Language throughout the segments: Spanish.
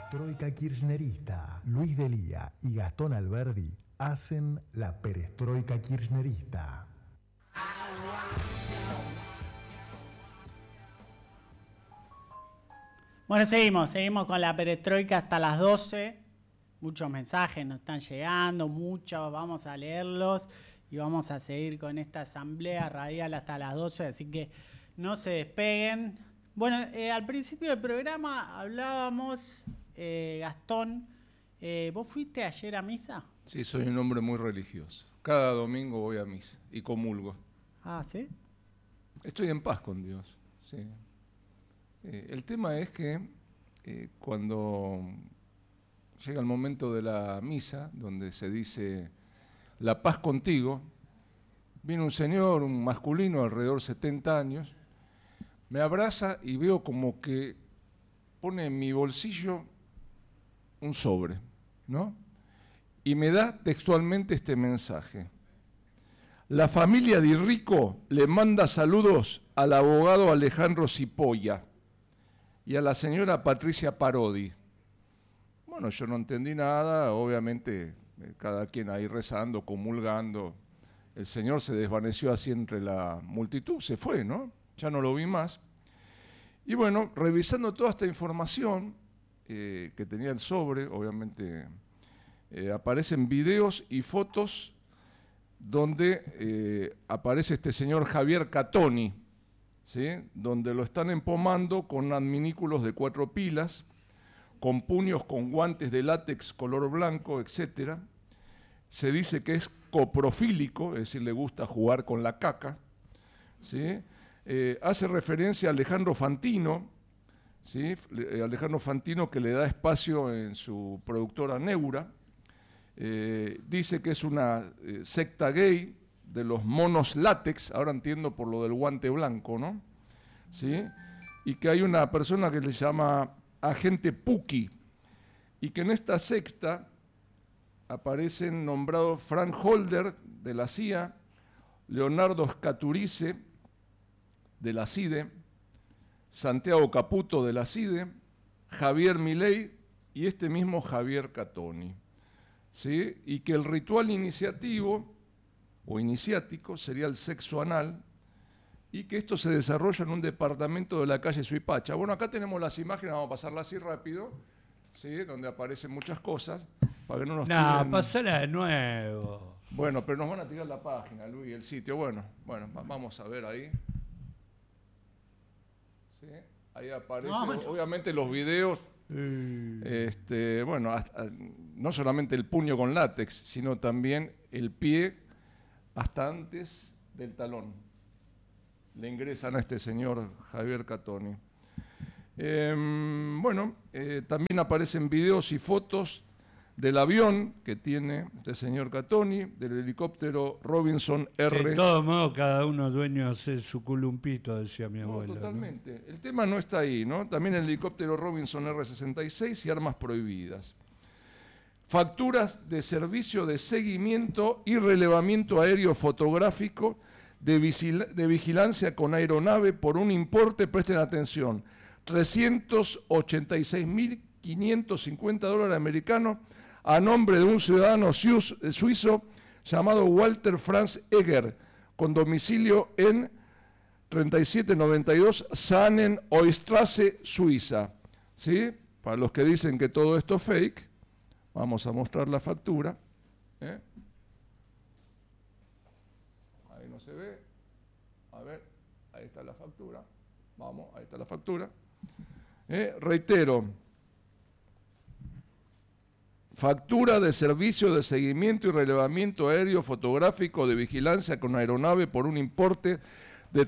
Perestroika kirchnerista. Luis Delía y Gastón Alberdi hacen la perestroika kirchnerista. Bueno, seguimos con la perestroika hasta las 12. Muchos mensajes nos están llegando, muchos, vamos a leerlos y vamos a seguir con esta asamblea radial hasta las 12, así que no se despeguen. Bueno, al principio del programa hablábamos, Gastón, ¿vos fuiste ayer a misa? Sí, soy un hombre muy religioso. Cada domingo voy a misa y comulgo. Ah, ¿sí? Estoy en paz con Dios, sí. El tema es que cuando llega el momento de la misa, donde se dice la paz contigo, viene un señor, un masculino, alrededor de 70 años, me abraza y veo como que pone en mi bolsillo un sobre, ¿no? Y me da textualmente este mensaje. La familia Di Rico le manda saludos al abogado Alejandro Cipolla y a la señora Patricia Parodi. Bueno, yo no entendí nada, obviamente cada quien ahí rezando, comulgando. El señor se desvaneció así entre la multitud, se fue, ¿no? Ya no lo vi más. Y bueno, revisando toda esta información que tenía el sobre, obviamente aparecen videos y fotos donde aparece este señor Javier Catoni, ¿sí? Donde lo están empomando con adminículos de 4 pilas, con puños con guantes de látex color blanco, etc. Se dice que es coprofílico, es decir, le gusta jugar con la caca, ¿sí? Hace referencia a Alejandro Fantino, ¿sí? Alejandro Fantino, que le da espacio en su productora Neura. Dice que es una secta gay de los monos látex, ahora entiendo por lo del guante blanco, ¿no? ¿Sí? Y que hay una persona que le llama agente Puki, y que en esta secta aparecen nombrados Frank Holder de la CIA, Leonardo Scaturice de la CIDE, Santiago Caputo de la CIDE, Javier Milei y este mismo Javier Catoni, ¿sí? Y que el ritual iniciativo o iniciático sería el sexo anal, y que esto se desarrolla en un departamento de la calle Suipacha. Bueno, acá tenemos las imágenes, vamos a pasarlas así rápido, ¿sí? Donde aparecen muchas cosas, para que no nos tiren... No, pasala de nuevo. Bueno, pero nos van a tirar la página, Luis, el sitio. Bueno, vamos a ver ahí. ¿Sí? Ahí aparecen, obviamente, los videos. Bueno, no solamente el puño con látex, sino también el pie hasta antes del talón. Le ingresan a este señor Javier Catoni. También aparecen videos y fotos del avión que tiene este señor Catoni, del helicóptero Robinson R. De todos modos, cada uno dueño hace su columpito, decía mi abuela. Totalmente. ¿No? El tema no está ahí, ¿no? También el helicóptero Robinson R-66 y armas prohibidas. Facturas de servicio de seguimiento y relevamiento aéreo fotográfico de vigilancia con aeronave por un importe, presten atención, $386.550 americanos, a nombre de un ciudadano suizo llamado Walter Franz Egger, con domicilio en 3792 Sahnen-Oestrasse, Suiza. ¿Sí? Para los que dicen que todo esto es fake, vamos a mostrar la factura. Ahí no se ve. A ver, ahí está la factura. Vamos, ahí está la factura. Reitero. Factura de servicio de seguimiento y relevamiento aéreo fotográfico de vigilancia con aeronave por un importe de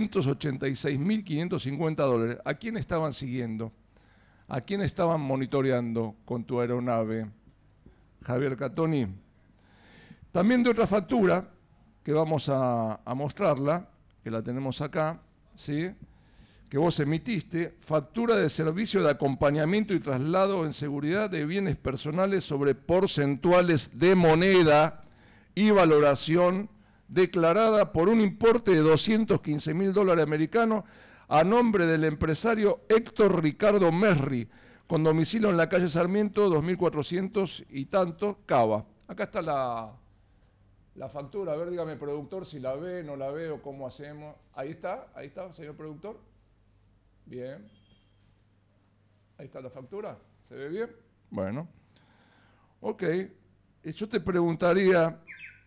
$386.550. ¿A quién estaban siguiendo? ¿A quién estaban monitoreando con tu aeronave, Javier Catoni? También de otra factura, que vamos a mostrarla, que la tenemos acá, ¿sí? Que vos emitiste, factura de servicio de acompañamiento y traslado en seguridad de bienes personales sobre porcentuales de moneda y valoración declarada por un importe de $215.000 americanos a nombre del empresario Héctor Ricardo Mesri, con domicilio en la calle Sarmiento, 2400 y tanto, Cava. Acá está la factura. A ver, dígame, productor, si la ve, no la ve o cómo hacemos. Ahí está, señor productor. Bien. Ahí está la factura. ¿Se ve bien? Bueno. Ok. Yo te preguntaría,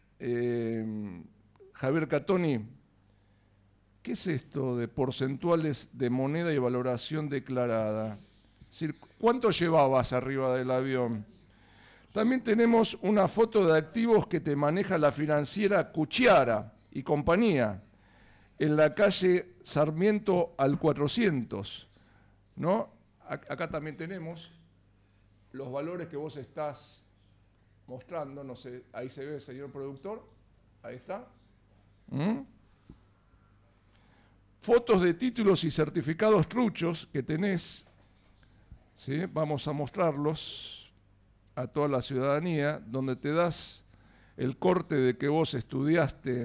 Javier Catoni, ¿qué es esto de porcentuales de moneda y valoración declarada? Es decir, ¿cuánto llevabas arriba del avión? También tenemos una foto de activos que te maneja la financiera Cuchiara y compañía, en la calle Sarmiento al 400, ¿no? Acá también tenemos los valores que vos estás mostrando, no sé, ahí se ve, señor productor, ahí está. Fotos de títulos y certificados truchos que tenés, ¿sí? Vamos a mostrarlos a toda la ciudadanía, donde te das el corte de que vos estudiaste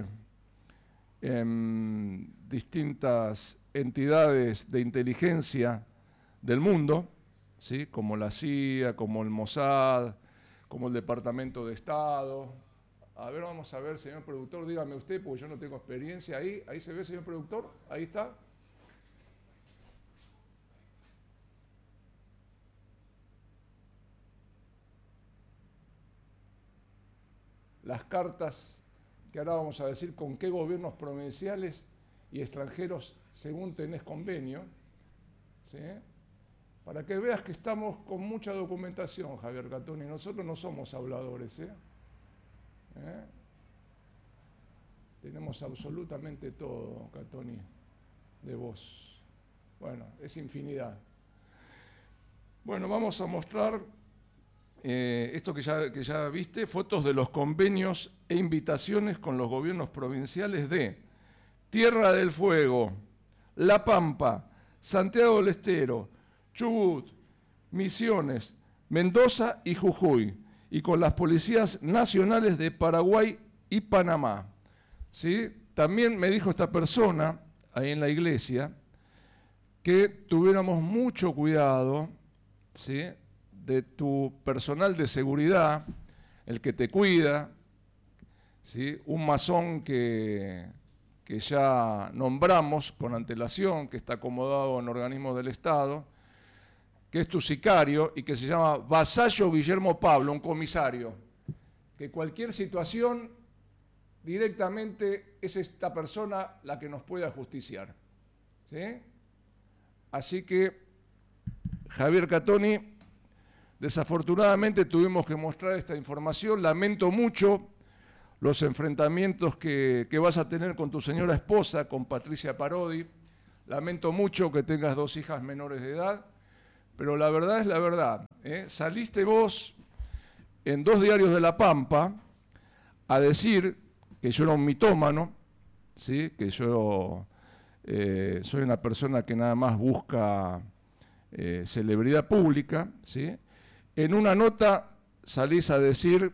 en distintas entidades de inteligencia del mundo, ¿sí? Como la CIA, como el Mossad, como el Departamento de Estado. A ver, vamos a ver, señor productor, dígame usted, porque yo no tengo experiencia ahí. Ahí se ve, señor productor, ahí está. Las cartas que ahora vamos a decir con qué gobiernos provinciales y extranjeros según tenés convenio, ¿sí? Para que veas que estamos con mucha documentación, Javier Catoni. Nosotros no somos habladores, Tenemos absolutamente todo, Catoni, de vos. Bueno, es infinidad. Bueno, vamos a mostrar esto que ya viste, fotos de los convenios e invitaciones con los gobiernos provinciales de Tierra del Fuego, La Pampa, Santiago del Estero, Chubut, Misiones, Mendoza y Jujuy, y con las policías nacionales de Paraguay y Panamá. ¿Sí? También me dijo esta persona, ahí en la iglesia, que tuviéramos mucho cuidado, ¿sí?, de tu personal de seguridad, el que te cuida, ¿sí?, un masón que ya nombramos con antelación, que está acomodado en organismos del Estado, que es tu sicario y que se llama Vasallo Guillermo Pablo, un comisario, que cualquier situación directamente es esta persona la que nos puede ajusticiar, ¿sí? Así que, Javier Catoni, desafortunadamente tuvimos que mostrar esta información. Lamento mucho los enfrentamientos que vas a tener con tu señora esposa, con Patricia Parodi. Lamento mucho que tengas 2 hijas menores de edad, pero la verdad es la verdad, Saliste vos en 2 diarios de La Pampa a decir que yo era un mitómano, ¿sí?, que yo soy una persona que nada más busca celebridad pública, ¿sí? En una nota salís a decir,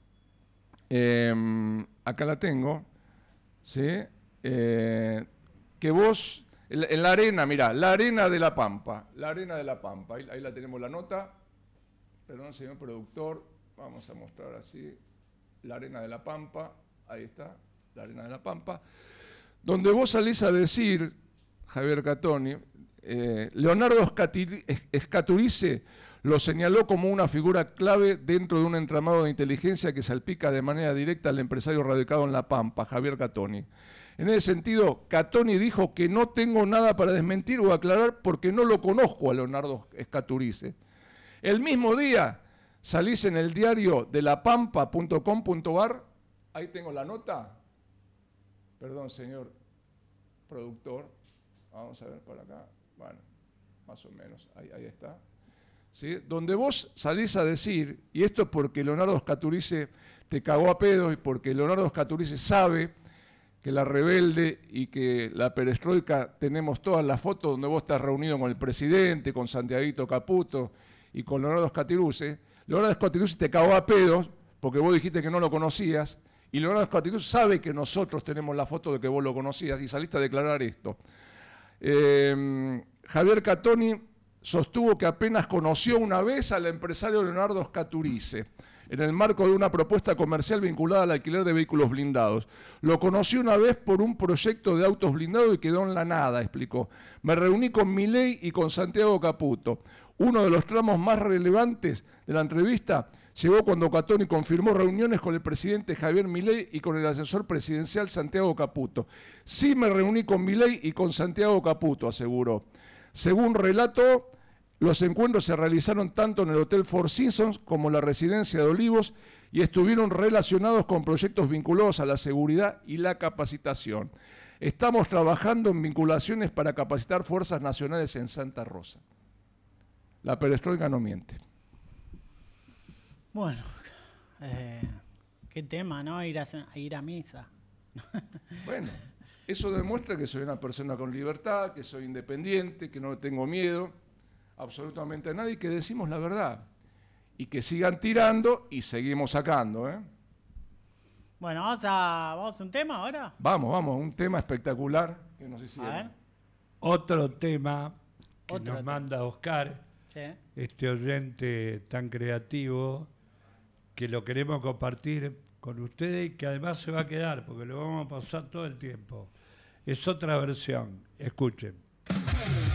acá la tengo, ¿sí?, que vos, en la arena, mirá, la arena de La Pampa, ahí la tenemos la nota, perdón, señor productor, vamos a mostrar así, la arena de La Pampa, ahí está, la arena de La Pampa, donde vos salís a decir, Javier Catoni, Leonardo Scaturice lo señaló como una figura clave dentro de un entramado de inteligencia que salpica de manera directa al empresario radicado en La Pampa, Javier Catoni. En ese sentido, Catoni dijo que no tengo nada para desmentir o aclarar porque no lo conozco a Leonardo Scaturice. El mismo día salís en el diario de lapampa.com.ar, ahí tengo la nota, perdón señor productor, vamos a ver por acá, bueno, más o menos, ahí está. ¿Sí? Donde vos salís a decir, y esto es porque Leonardo Scaturice te cagó a pedos y porque Leonardo Scaturice sabe que la Rebelde y que la Perestroika tenemos todas las fotos donde vos estás reunido con el presidente, con Santiaguito Caputo y con Leonardo Scaturice. Leonardo Scaturice te cagó a pedos porque vos dijiste que no lo conocías y Leonardo Scaturice sabe que nosotros tenemos la foto de que vos lo conocías y saliste a declarar esto. Javier Catoni, sostuvo que apenas conoció una vez al empresario Leonardo Scaturice en el marco de una propuesta comercial vinculada al alquiler de vehículos blindados. Lo conocí una vez por un proyecto de autos blindados y quedó en la nada, explicó. Me reuní con Milei y con Santiago Caputo. Uno de los tramos más relevantes de la entrevista llegó cuando Catoni confirmó reuniones con el presidente Javier Milei y con el asesor presidencial Santiago Caputo. Sí me reuní con Milei y con Santiago Caputo, aseguró. Según relató, los encuentros se realizaron tanto en el Hotel Four Seasons como en la Residencia de Olivos y estuvieron relacionados con proyectos vinculados a la seguridad y la capacitación. Estamos trabajando en vinculaciones para capacitar fuerzas nacionales en Santa Rosa. La perestroika no miente. Bueno, qué tema, ¿no? Ir a misa. Bueno, eso demuestra que soy una persona con libertad, que soy independiente, que no tengo miedo absolutamente a nadie, que decimos la verdad. Y que sigan tirando y seguimos sacando, ¿eh? Bueno, ¿vamos a un tema ahora? Vamos, un tema espectacular que nos A hicieron. ver. Otro tema que nos manda Oscar, Sí. este oyente tan creativo, que lo queremos compartir con ustedes y que además se va a quedar, porque lo vamos a pasar todo el tiempo. Es otra versión. Escuchen.